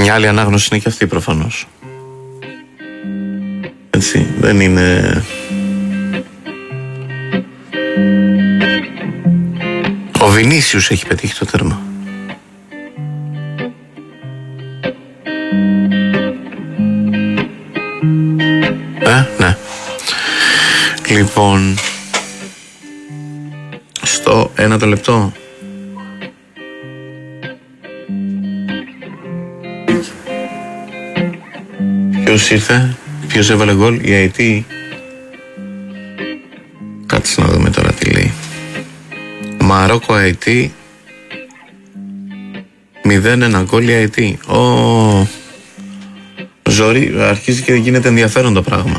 Μια άλλη ανάγνωση είναι και αυτή προφανώς. Έτσι, δεν είναι... Ο Βινίσιους έχει πετύχει το τέρμα. Ναι. Λοιπόν, στο 1 το λεπτό. Ποιος ήρθε, ποιος έβαλε γκολ, η ΑΕΤ. Κάτσε να δούμε τώρα τι λέει. Μαρόκο ΑΕΤ 0-1 γκολ η ΑΕΤ. Ζόρι, αρχίζει και γίνεται ενδιαφέρον το πράγμα.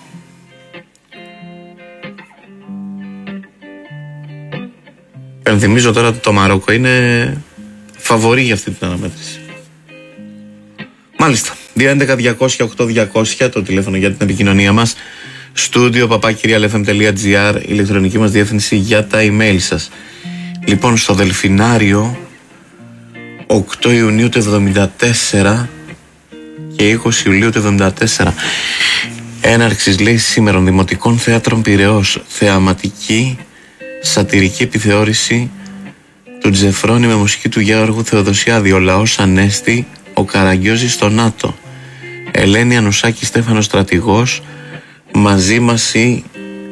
Ενθυμίζω τώρα ότι το Μαρόκο είναι φαβορί για αυτή την αναμέτρηση. Μάλιστα. 211-200-8200 το τηλέφωνο για την επικοινωνία μας. Στούντιο papakirialfm.gr, ηλεκτρονική μας διεύθυνση για τα email σας. Λοιπόν, στο Δελφινάριο 8 Ιουνίου του 1974 και 20 Ιουλίου του 1974 έναρξης, λέει, σήμερα Δημοτικών Θέατρων Πειραιώς, θεαματική σατυρική επιθεώρηση του Τζεφρόνι με μουσική του Γιώργου Θεοδοσιάδη. Ο λαός ανέστη, ο Καραγκιόζης στο ΝΑΤΟ. Ελένη Ανουσάκη, Στέφανος Στρατηγός, μαζί μας η...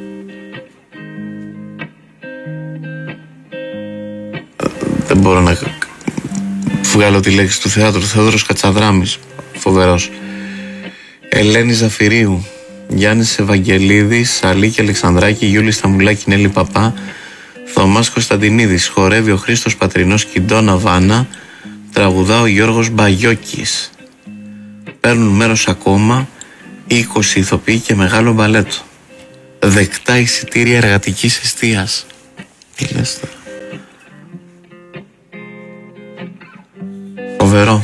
Δεν μπορώ να βγάλω τη λέξη του θεάτρου. Θεόδωρος Κατσαδράμης, φοβερός. Ελένη Ζαφυρίου, Γιάννης Ευαγγελίδης, Αλίκη Αλεξανδράκη, Γιούλη Σταμουλάκη, Νέλη Παπά, Θωμάς Κωνσταντινίδης. Χορεύει ο Χρήστος Πατρινός, Κιντώνα Βάνα, τραγουδά ο Γιώργος Μπαγιώκης. Παίρνουν μέρος ακόμα 20 ηθοποιοί και μεγάλο μπαλέτο. Δεκτά εισιτήρια εργατικής εστίας. Τι λες τώρα. Φοβερό.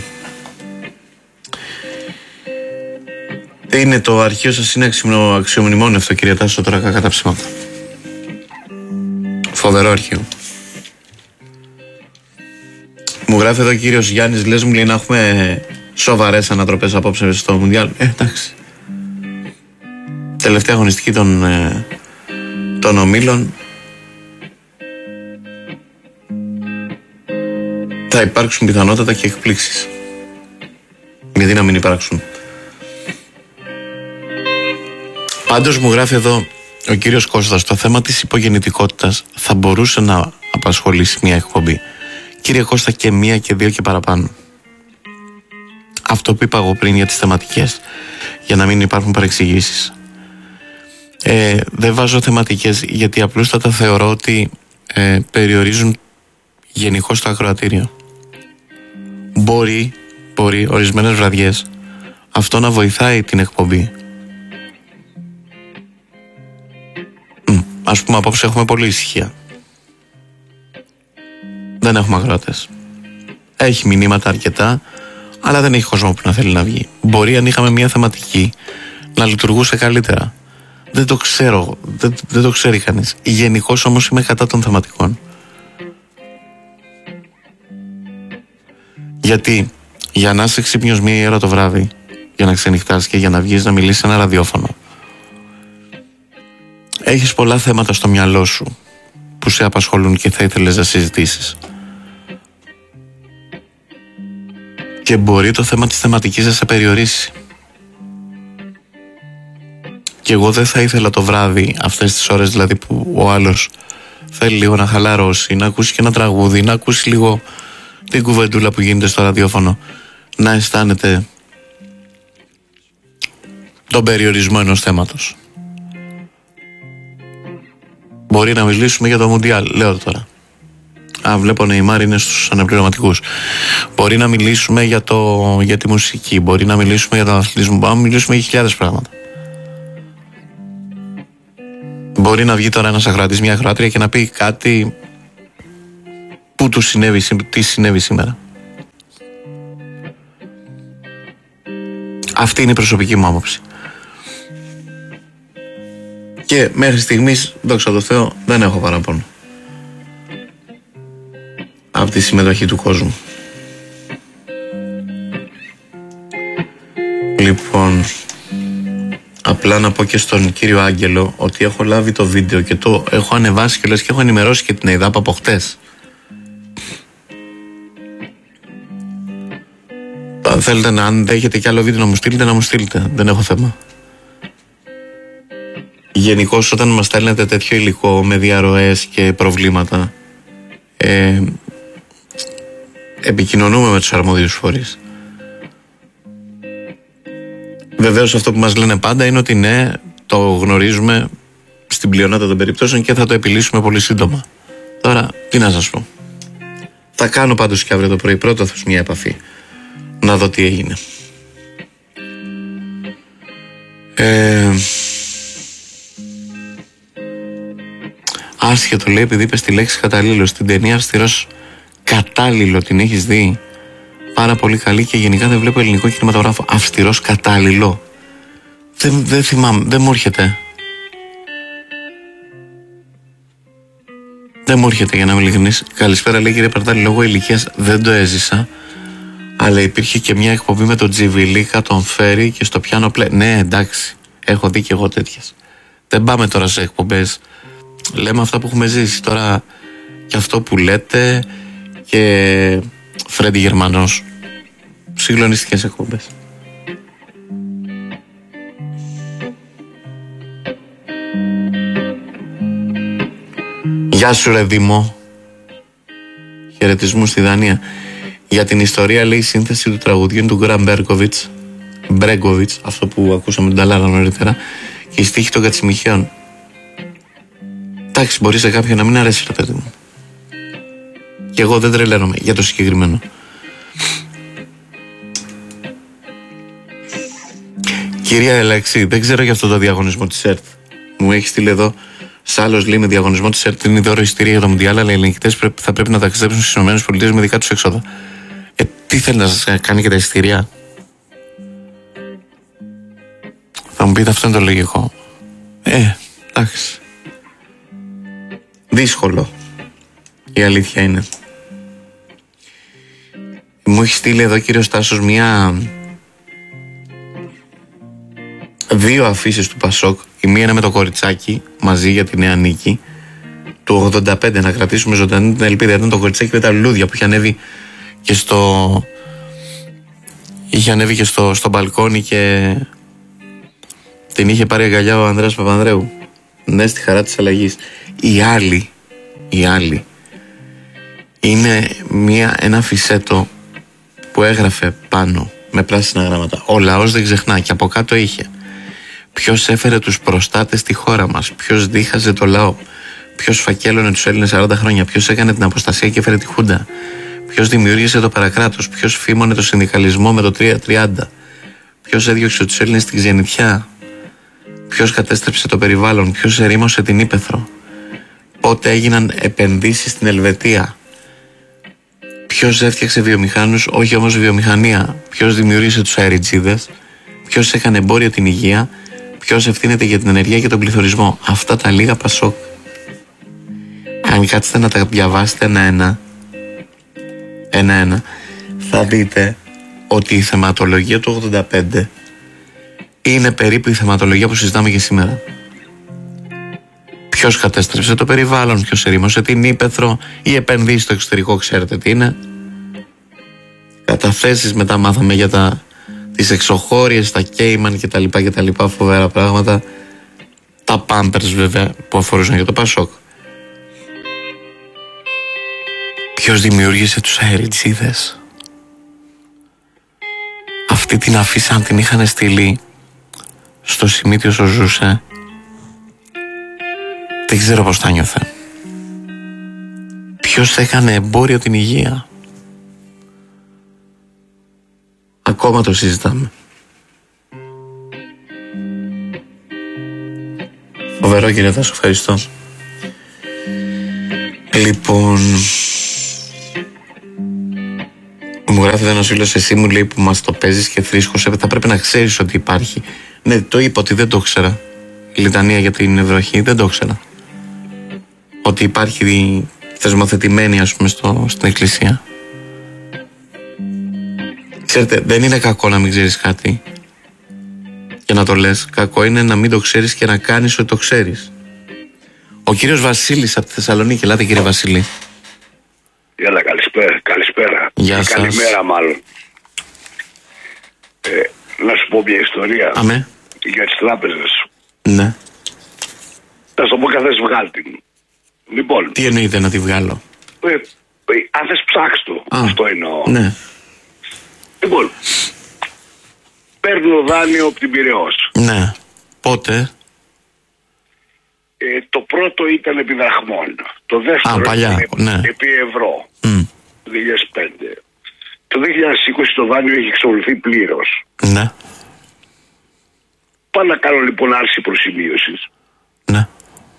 Είναι το αρχείο σας, είναι αξιομνημόνευτο, κύριε Τάσο, τώρα κακά τα ψέματα. Φοβερό αρχείο. Μου γράφει εδώ ο κύριος Γιάννης, λες μου, λέει, να έχουμε σοβαρές ανατροπές απόψε στο Μουντιάλ. Εντάξει. Τελευταία αγωνιστική των ομίλων θα υπάρξουν πιθανότατα και εκπλήξεις. Γιατί να μην υπάρξουν. Πάντως μου γράφει εδώ ο κύριος Κώστας, το θέμα της υπογεννητικότητας θα μπορούσε να απασχολήσει μια εκπομπή. Κύριε Κώστα, και μία και δύο και παραπάνω. Αυτό που είπα εγώ πριν για τις θεματικές, για να μην υπάρχουν παρεξηγήσεις. Δεν βάζω θεματικές γιατί απλούστατα θεωρώ ότι περιορίζουν γενικώς το ακροατήριο. Μπορεί ορισμένες βραδιές αυτό να βοηθάει την εκπομπή. Ας πούμε, απόψε έχουμε πολύ ησυχία. Δεν έχουμε ακροατές. Έχει μηνύματα αρκετά, αλλά δεν έχει κόσμο που να θέλει να βγει. Μπορεί, αν είχαμε μια θεματική, να λειτουργούσε καλύτερα. Δεν το ξέρω, δεν το ξέρει κανείς. Γενικώς όμως είμαι κατά των θεματικών. Γιατί για να είσαι ξύπνιος μία ώρα το βράδυ, για να ξενυχτάς και για να βγεις να μιλήσεις σε ένα ραδιόφωνο, έχεις πολλά θέματα στο μυαλό σου που σε απασχολούν και θα ήθελες να συζητήσεις. Και μπορεί το θέμα της θεματικής να σε περιορίσει. Και εγώ δεν θα ήθελα το βράδυ, αυτές τις ώρες δηλαδή που ο άλλος θέλει λίγο να χαλαρώσει, να ακούσει και ένα τραγούδι, να ακούσει λίγο την κουβεντούλα που γίνεται στο ραδιόφωνο, να αισθάνεται τον περιορισμό ενός θέματος. Μπορεί να μιλήσουμε για το Μουντιάλ, λέω τώρα. Βλέπω Νεϊμάρ είναι στους αναπληρωματικούς. Μπορεί να μιλήσουμε για τη μουσική, μπορεί να μιλήσουμε για τον αθλητισμό, μπορεί να μιλήσουμε για χιλιάδες πράγματα. Μπορεί να βγει τώρα ένας ακροατής, μια ακροάτρια και να πει κάτι που του συνέβη, τι συνέβη σήμερα. Αυτή είναι η προσωπική μου άποψη. Και μέχρι στιγμής, δόξα τω Θεώ, δεν έχω παραπονό από τη συμμετοχή του κόσμου. Λοιπόν, απλά να πω και στον κύριο Άγγελο ότι έχω λάβει το βίντεο και το έχω ανεβάσει και έχω ενημερώσει και την ΕΙΔΑΠ από χτες. Αν θέλετε, αν δέχετε κι άλλο βίντεο να μου στείλετε, δεν έχω θέμα. Γενικώς όταν μας στέλνετε τέτοιο υλικό με διαρροές και προβλήματα, επικοινωνούμε με τους αρμόδιους φορείς. Βεβαίως αυτό που μας λένε πάντα είναι ότι ναι, το γνωρίζουμε στην πλειονότητα των περιπτώσεων και θα το επιλύσουμε πολύ σύντομα. Τώρα, τι να σας πω. Θα κάνω πάντως και αύριο το πρωί πρώτα μια επαφή, να δω τι έγινε. Άσχετο, λέει, επειδή είπες τη λέξη κατάλληλο στην ταινία Αυστηρός κατάλληλο, την έχεις δει? Πάρα πολύ καλή και γενικά δεν βλέπω ελληνικό κινηματογράφο. Αυστηρός κατάλληλο. Δεν θυμάμαι, δεν μου έρχεται. Δεν μου έρχεται, για να είμαι ειλικρινής. Καλησπέρα, λέει, κύριε Παρτάλη, λόγω ηλικίας δεν το έζησα. Αλλά υπήρχε και μια εκπομπή με τον Τζιβιλίκα, τον Φέρι και στο πιάνο πλέ. Ναι, εντάξει, έχω δει και εγώ τέτοιες. Δεν πάμε τώρα σε εκπομπές. Λέμε αυτά που έχουμε ζήσει. Τώρα και αυτό που λέτε και Φρέντι Γερμανός. Συγκλονιστικές εκπομπές. Γεια σου ρε Δήμο. Χαιρετισμού στη Δανία. Για την ιστορία, λέει, η σύνθεση του τραγουδιού του Γκραν Μπρέγκοβιτς, αυτό που ακούσαμε την Ταλάρα νωρίτερα, και η στίχη των Κατσιμιχαίων. Εντάξει, μπορεί σε κάποιον να μην αρέσει, ρε παιδί μου. Και εγώ δεν τρελαίνομαι για το συγκεκριμένο. Κυρία Ελέξη, δεν ξέρω για αυτό το διαγωνισμό της ΕΡΤ. Μου έχει στείλει εδώ Σάλλος, λέει, με διαγωνισμό της ΕΡΤ είναι δώρο εισιτήρια για το Μουντιάλ, αλλά οι ελληνικοί θα πρέπει να ταξιδέψουν στις ΗΠΑ με δικά τους έξοδα. Τι θέλει να σας κάνει και τα εισιτήρια? Θα μου πείτε, αυτό είναι το λογικό. Εντάξει. Δύσκολο. Η αλήθεια είναι. Μου έχει στείλει εδώ κύριος Τάσος δύο αφήσεις του Πασόκ. Η μία είναι με το κοριτσάκι μαζί για τη Νέα Νίκη του 85, να κρατήσουμε ζωντανή την ελπίδα. Ήταν το κοριτσάκι με τα λουλούδια που είχε ανέβει και στο μπαλκόνι και την είχε πάρει αγκαλιά ο Ανδρέας Παπανδρέου. Ναι, στη χαρά της αλλαγής. Η άλλη είναι ένα φυσέτο που έγραφε πάνω με πράσινα γράμματα. Ο λαός δεν ξεχνά, και από κάτω είχε: ποιος έφερε τους προστάτες στη χώρα μας, ποιος δίχαζε το λαό, ποιος φακέλωνε τους Έλληνες 40 χρόνια, ποιος έκανε την αποστασία και έφερε τη Χούντα, ποιος δημιούργησε το παρακράτος, ποιος φήμωνε το συνδικαλισμό με το 330, ποιος έδιωξε τους Έλληνες στην ξενιτιά, ποιος κατέστρεψε το περιβάλλον, ποιος ερήμωσε την ύπαιθρο, πότε έγιναν επενδύσεις στην Ελβετία, ποιος έφτιαξε βιομηχάνους, όχι όμως βιομηχανία, ποιος δημιούργησε τους αεριτζίδες, ποιος έκανε εμπόριο την υγεία, ποιος ευθύνεται για την ενεργεία και τον πληθωρισμό. Αυτά τα λίγα Πασόκ. Αν κάτσετε να τα διαβάσετε ένα-ένα, θα δείτε ότι η θεματολογία του 85 είναι περίπου η θεματολογία που συζητάμε και σήμερα. Ποιος κατέστρεψε το περιβάλλον, ποιος ερήμωσε την ύπαιθρο, οι επενδύσεις στο εξωτερικό, ξέρετε τι είναι. Καταθέσεις, μετά μάθαμε για τις εξωχώριες, τα Κέιμαν κτλ. Φοβερά πράγματα. Τα Πάμπερς βέβαια που αφορούσαν για το Πασόκ. Ποιος δημιούργησε τους αεριτζίδες? Αυτή την αφίσα, αν την είχαν στείλει στο Σιμίτι όσο ζούσε, δεν ξέρω πώς θα νιώθε. Ποιος έκανε εμπόριο την υγεία? Ακόμα το συζητάμε. Φοβερό, κύριε Τάσο, ευχαριστώ. Λοιπόν, μου γράφει ένας φίλος, εσύ μου λέει που μας το παίζεις και θρήσκος, θα πρέπει να ξέρεις ότι υπάρχει. Ναι, το είπα ότι δεν το ήξερα. Η λιτανία για την ευρωχή δεν το ήξερα. Ότι υπάρχει θεσμοθετημένη, ας πούμε, στην εκκλησία. Ξέρετε, δεν είναι κακό να μην ξέρεις κάτι. και να το λες. Κακό είναι να μην το ξέρεις και να κάνεις ότι το ξέρεις. Ο κύριος Βασίλης από τη Θεσσαλονίκη. Ελάτε κύριε Βασίλη. Έλα, καλησπέρα. Γεια σας. Καλημέρα μάλλον. Να σου πω μια ιστορία. Αμέ. Για τις τράπεζες. Ναι. Θα σου το πω καθώς βγάλει την. Λοιπόν. Τι εννοείται να τη βγάλω? Αν θες ψάξ' το. Αυτό εννοώ. Ναι. Λοιπόν. Παίρνω δάνειο από την Πειραιώς. Ναι. Πότε? Το πρώτο ήταν επί δραχμών. Το δεύτερο παλιά, ήταν επί ευρώ. Το 2005. Το 2020 το δάνειο έχει εξοφληθεί πλήρως. Ναι. Πάω να κάνω λοιπόν άρση προσημείωσης. Ναι.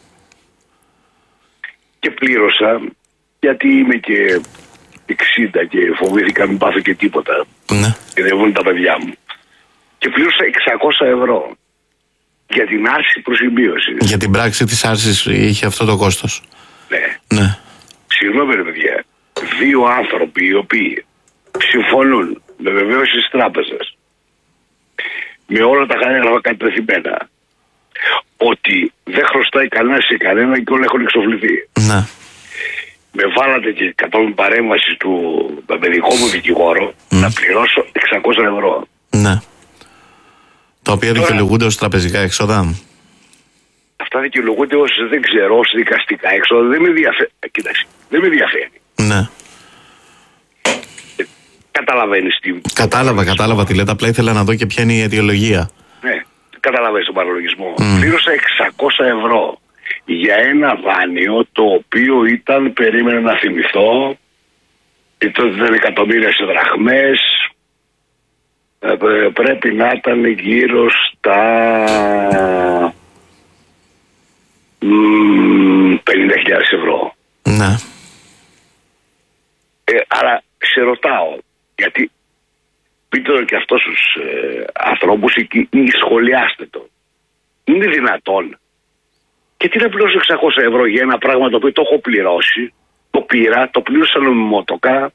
Και πλήρωσα, γιατί είμαι και 60 και φοβήθηκα μην πάθω και τίποτα. Ναι. Και δεν βγουν τα παιδιά μου. Και πλήρωσα 600 ευρώ για την άρση προσημείωσης. Για την πράξη της άρσης είχε αυτό το κόστος. Ναι. Συγγνώμη ρε παιδιά. Δύο άνθρωποι οι οποίοι συμφωνούν με βεβαίωση της τράπεζας, με όλα τα έγγραφα κατευθυμένα, ότι δεν χρωστάει κανένα σε κανένα και όλα έχουν εξοφληθεί. Ναι. Με βάλατε και κατόπιν παρέμβαση του με δικό μου δικηγόρο να πληρώσω 600 ευρώ. Ναι. Τα οποία δικαιολογούνται ως τραπεζικά έξοδα. Αυτά δικαιολογούνται ως δεν ξέρω, ως δικαστικά έξοδα. Δεν με ενδιαφέρει. Κοίταξε, δεν με ενδιαφέρει. Ναι. Καταλαβαίνεις τι. Κατάλαβα τι λέτε. Απλά ήθελα να δω και ποια είναι η αιτιολογία. Ναι, καταλαβαίνεις τον παραλογισμό. Πλήρωσα 600 ευρώ για ένα δάνειο το οποίο ήταν, περίμενα να θυμηθώ, ήταν εκατομμύρια σε δραχμές. Πρέπει να ήταν γύρω στα 50.000 ευρώ. Ναι. Αλλά σε ρωτάω, γιατί πείτε το και αυτός τους ανθρώπους ή σχολιάστε το. Είναι δυνατόν? Και τι να πληρώσω 600 ευρώ για ένα πράγμα το οποίο το έχω πληρώσει, το πήρα, το πλήρωσα νομιμότοκα,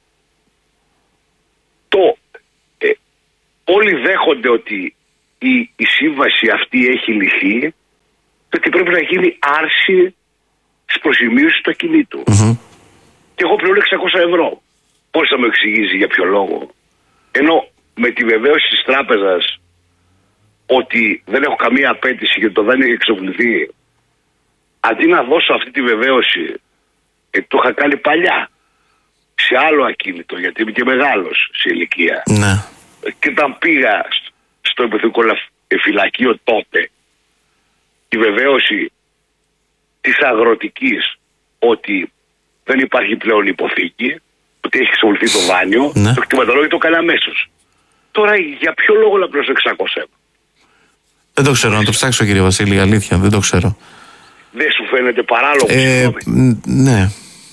όλοι δέχονται ότι η σύμβαση αυτή έχει λυθεί και ότι πρέπει να γίνει άρση της προσημείωσης του ακινήτου. Και εγώ πληρώνω 600 ευρώ. Πώς θα μου εξηγήσει για ποιο λόγο? Ενώ με τη βεβαίωση της τράπεζας ότι δεν έχω καμία απέτηση γιατί το δάνειο έχει εξοφληθεί, αντί να δώσω αυτή τη βεβαίωση, το είχα κάνει παλιά σε άλλο ακίνητο, γιατί είμαι και μεγάλος σε ηλικία. Ναι. Και όταν πήγα στο επιθετικό φυλακείο τότε, η βεβαίωση της αγροτικής ότι δεν υπάρχει πλέον υποθήκη, ότι έχει εξοφληθεί το δάνειο, το κτηματολόγιο το έκανε αμέσως. Τώρα για ποιο λόγο να πληρώσω 600 ευρώ? Δεν το ξέρω, να το ψάξω κύριε Βασίλη, αλήθεια, δεν το ξέρω. Δεν σου φαίνεται παράλογο? Ναι.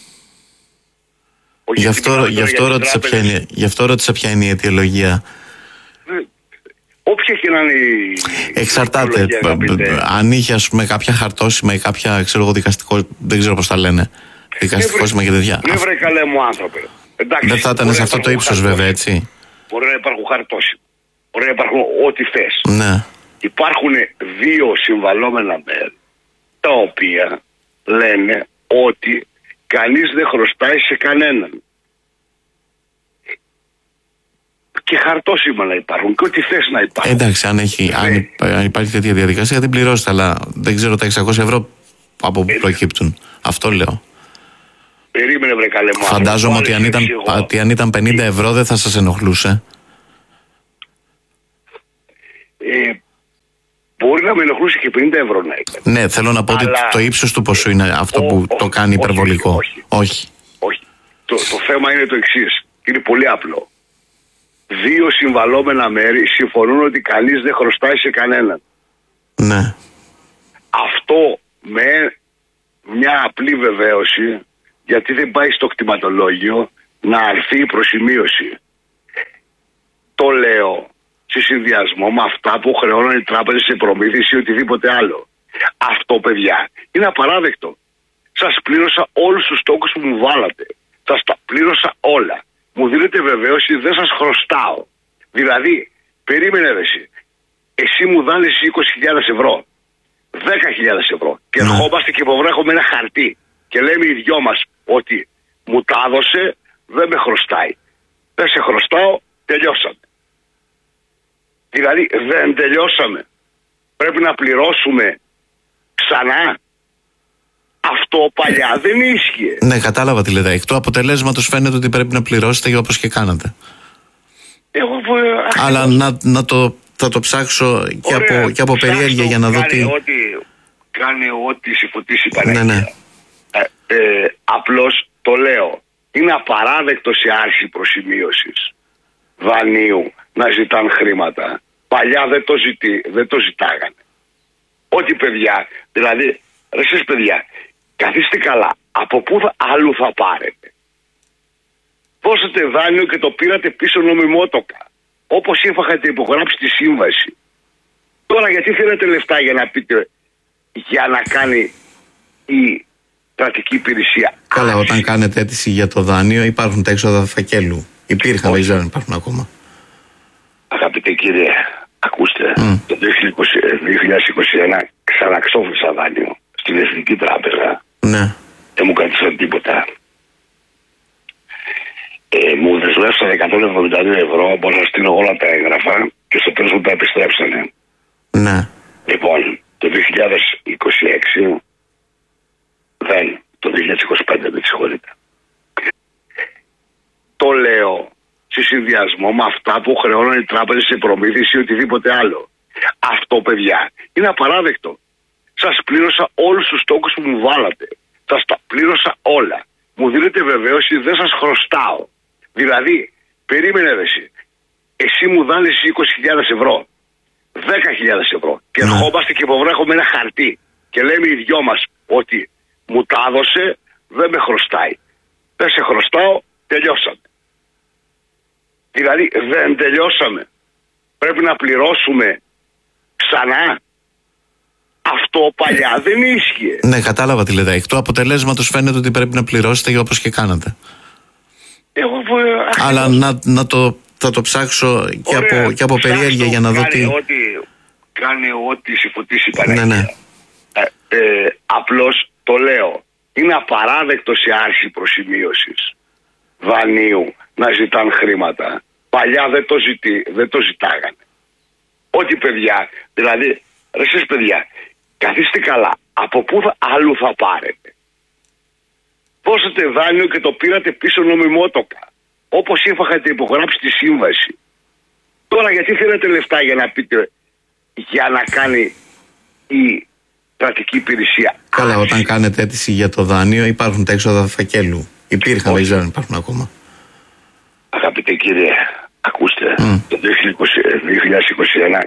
Γι' αυτό ρώτησα ποια είναι η αιτιολογία. Όποια και να είναι η... Εξαρτάται. Αν είχε ας πούμε κάποια χαρτόσημα ή κάποια δικαστικό, δεν ξέρω πώς τα λένε. Δικαστικό σήμα και τέτοια. Ναι βρε καλέ μου άνθρωπε. Εντάξει, δεν θα ήταν σε αυτό το ύψος βέβαια, έτσι. Μπορεί να υπάρχουν χαρτόσημα. Μπορεί να υπάρχουν ό,τι θες. Ναι. Υπάρχουν δύο συμβαλόμενα μέρη τα οποία λένε ότι κανείς δεν χρωστάει σε κανέναν. Και χαρτόσημα να υπάρχουν και ό,τι θες να υπάρχουν. Εντάξει, αν υπάρχει τέτοια διαδικασία την πληρώσετε, αλλά δεν ξέρω τα 600 ευρώ από πού προκύπτουν. Αυτό λέω. Περίμενε βρε καλέ μου. Φαντάζομαι ότι αν ήταν 50 ευρώ δεν θα σας ενοχλούσε. Μπορεί να με ενοχλούσε και 50 ευρώ να ήταν. Ναι, θέλω να πω ότι το ύψος του ποσού είναι αυτό που το κάνει υπερβολικό. Όχι. Το θέμα είναι το εξής. Είναι πολύ απλό. Δύο συμβαλόμενα μέρη συμφωνούν ότι κανείς δεν χρωστάει σε κανέναν. Ναι. Αυτό με μια απλή βεβαίωση, γιατί δεν πάει στο κτηματολόγιο να αρθεί η προσημείωση. Το λέω σε συνδυασμό με αυτά που χρεώνουν οι τράπεζες σε προμήθειες ή οτιδήποτε άλλο. Αυτό, παιδιά, είναι απαράδεκτο. Σας πλήρωσα όλους τους τόκους που μου βάλατε. Σας τα πλήρωσα όλα. Μου δίνετε βεβαίωση, δεν σας χρωστάω. Δηλαδή, περίμενε ρε εσύ. εσύ μου δάνεις 20.000 ευρώ, 10.000 ευρώ και ερχόμαστε και υποβρέχουμε ένα χαρτί και λέμε οι δυο μας ότι μου τα έδωσε, δεν με χρωστάει. Δεν σε χρωστάω, τελειώσαμε. Δηλαδή δεν τελειώσαμε. Πρέπει να πληρώσουμε ξανά. Αυτό παλιά δεν ίσχυε. Ναι, κατάλαβα τι λέτε. Εκ του αποτελέσματος φαίνεται ότι πρέπει να πληρώσετε όπως και κάνατε. Αλλά θα το ψάξω και από περιέργεια για να δω τι. Κάνει ό,τι συμφωτίσει η Παναγία. Απλώς το λέω. Είναι απαράδεκτο σε άρση προσημείωσης δανείου να ζητάν χρήματα. Παλιά δεν το ζητάγανε. Ό,τι παιδιά, δηλαδή, εσείς παιδιά, καθίστε καλά. Από πού αλλού θα πάρετε? Δώσατε δάνειο και το πήρατε πίσω νομιμότοκα. Όπως είχατε υπογράψει τη σύμβαση. Τώρα γιατί θέλετε λεφτά για να πείτε, για να κάνει η κρατική υπηρεσία? Καλά, όταν κάνετε αίτηση για το δάνειο υπάρχουν τα έξοδα φακέλου. Υπήρχαν, δεν ξέρω αν υπάρχουν ακόμα. Αγαπητέ κύριε, ακούστε, το 2021 ξαναξόφλησα δάνειο στην Εθνική Τράπεζα. Ναι. Δεν μου κρατήσαν τίποτα. Μου δεσμεύσαν 172 ευρώ, μπορώ να στείλω όλα τα έγγραφα και στο τέλος μου τα επιστρέψανε. Ναι. Λοιπόν, το 2026 το 2025 δεν συγχωρείτε. Το λέω σε συνδυασμό με αυτά που χρεώνουν οι τράπεζες σε προμήθειες ή οτιδήποτε άλλο. Αυτό, παιδιά, είναι απαράδεκτο. Σας πλήρωσα όλους τους τόκους που μου βάλατε. Σας τα πλήρωσα όλα. Μου δίνετε βεβαίωση, δεν σας χρωστάω. Δηλαδή, περίμενε εσύ. Εσύ μου δάνεις 20.000 ευρώ, 10.000 ευρώ και ερχόμαστε και υποβρέχουμε ένα χαρτί και λέμε οι δυο μας ότι μου τα έδωσε, δεν με χρωστάει. Δεν σε χρωστάω, τελειώσαμε. Δηλαδή δεν τελειώσαμε. Πρέπει να πληρώσουμε ξανά. Αυτό παλιά δεν ίσχυε. Ναι, κατάλαβα τι λέτε. Εκ του αποτελέσματος φαίνεται ότι πρέπει να πληρώσετε όπως και κάνατε. Αλλά θα το ψάξω και από περιέργεια για να δω τι. Κάνει ό,τι συμφωτίσει η Παναγία. Ναι. Απλώς το λέω. Είναι απαράδεκτο σε άρση προσημείωσης δανείου να ζητάν χρήματα. Παλιά δεν το ζητάγανε. Ό,τι παιδιά, δηλαδή, εσείς παιδιά, καθίστε καλά. Από πού αλλού θα πάρετε? Δώσατε δάνειο και το πήρατε πίσω νομιμότοκα. Όπως είχατε υπογράψει τη σύμβαση. Τώρα γιατί θέλετε λεφτά για να πείτε, για να κάνει η κρατική υπηρεσία? Καλά, όταν κάνετε αίτηση για το δάνειο υπάρχουν τα έξοδα φακέλου. Υπήρχαν, δεν ξέρω αν υπάρχουν ακόμα. Αγαπητέ κύριε, ακούστε, το 2021